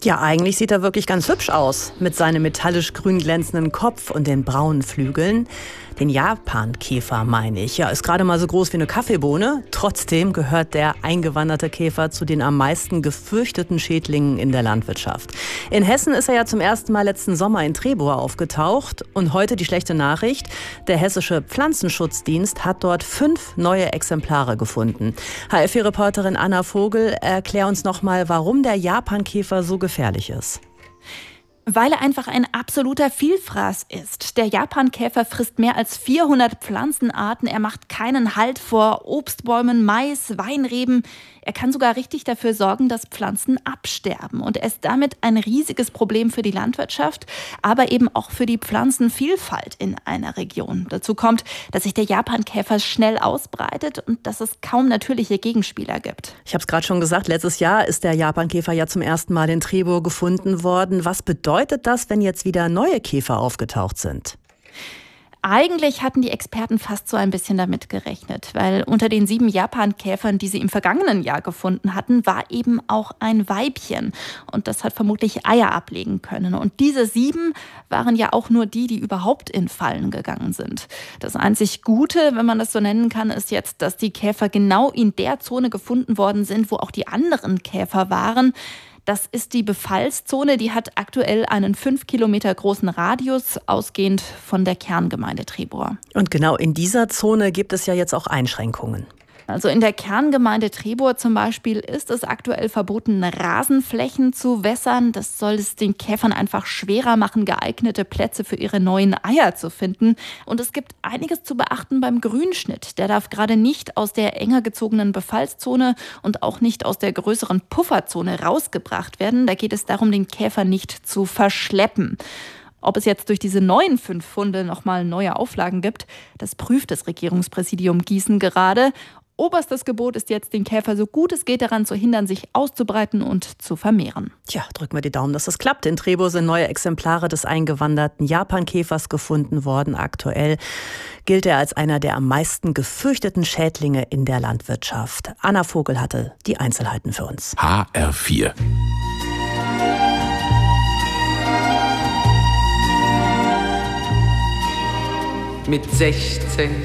Ja, eigentlich sieht er wirklich ganz hübsch aus. Mit seinem metallisch grün glänzenden Kopf und den braunen Flügeln. Den Japankäfer meine ich. Ja, ist gerade mal so groß wie eine Kaffeebohne. Trotzdem gehört der eingewanderte Käfer zu den am meisten gefürchteten Schädlingen in der Landwirtschaft. In Hessen ist er ja zum ersten Mal letzten Sommer in Trebohr aufgetaucht. Und heute die schlechte Nachricht. Der hessische Pflanzenschutzdienst hat dort 5 neue Exemplare gefunden. HF4-Reporterin Anna Vogel, erklär uns nochmal, warum der Japankäfer so gefährlich ist. Weil er einfach ein absoluter Vielfraß ist. Der Japankäfer frisst mehr als 400 Pflanzenarten. Er macht keinen Halt vor Obstbäumen, Mais, Weinreben. Er kann sogar richtig dafür sorgen, dass Pflanzen absterben. Und er ist damit ein riesiges Problem für die Landwirtschaft, aber eben auch für die Pflanzenvielfalt in einer Region. Dazu kommt, dass sich der Japankäfer schnell ausbreitet und dass es kaum natürliche Gegenspieler gibt. Ich habe es gerade schon gesagt, letztes Jahr ist der Japankäfer ja zum ersten Mal in Trebohr gefunden worden. Was bedeutet das, wenn jetzt wieder neue Käfer aufgetaucht sind? Eigentlich hatten die Experten fast so ein bisschen damit gerechnet, weil unter den 7 Japankäfern, die sie im vergangenen Jahr gefunden hatten, war eben auch ein Weibchen. Und das hat vermutlich Eier ablegen können. Und diese 7 waren ja auch nur die überhaupt in Fallen gegangen sind. Das einzig Gute, wenn man das so nennen kann, ist jetzt, dass die Käfer genau in der Zone gefunden worden sind, wo auch die anderen Käfer waren. Das ist die Befallszone, die hat aktuell einen 5 Kilometer großen Radius, ausgehend von der Kerngemeinde Trebohr. Und genau in dieser Zone gibt es ja jetzt auch Einschränkungen. Also in der Kerngemeinde Trebohr zum Beispiel ist es aktuell verboten, Rasenflächen zu wässern. Das soll es den Käfern einfach schwerer machen, geeignete Plätze für ihre neuen Eier zu finden. Und es gibt einiges zu beachten beim Grünschnitt. Der darf gerade nicht aus der enger gezogenen Befallszone und auch nicht aus der größeren Pufferzone rausgebracht werden. Da geht es darum, den Käfer nicht zu verschleppen. Ob es jetzt durch diese neuen 5 Funde nochmal neue Auflagen gibt, das prüft das Regierungspräsidium Gießen gerade. Oberstes Gebot ist jetzt, den Käfer so gut es geht daran zu hindern, sich auszubreiten und zu vermehren. Tja, drücken wir die Daumen, dass das klappt. In Trebohr sind neue Exemplare des eingewanderten Japankäfers gefunden worden. Aktuell gilt er als einer der am meisten gefürchteten Schädlinge in der Landwirtschaft. Anna Vogel hatte die Einzelheiten für uns. HR4. Mit 16